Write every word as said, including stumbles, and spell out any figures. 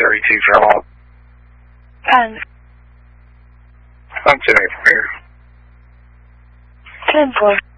thirty-two Fairmont. ten. I'm ten eight from here. ten four.